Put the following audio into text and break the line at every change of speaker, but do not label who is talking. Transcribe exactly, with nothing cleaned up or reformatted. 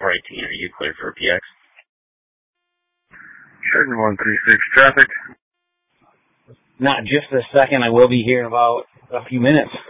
four eighteen, are you clear for P X?
seven one three six, traffic.
Not just a second. I will be here in about a few minutes.